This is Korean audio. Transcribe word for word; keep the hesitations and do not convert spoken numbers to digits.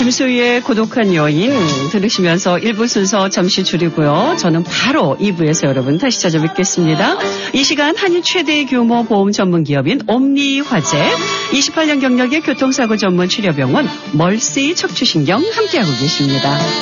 김소희의 고독한 여인 들으시면서 일 부 순서 잠시 줄이고요. 저는 바로 이 부에서 여러분 다시 찾아뵙겠습니다. 이 시간 한일 최대 규모 보험 전문 기업인 옴니화재, 이십팔 년 경력의 교통사고 전문 치료병원 멀시 척추신경 함께하고 계십니다.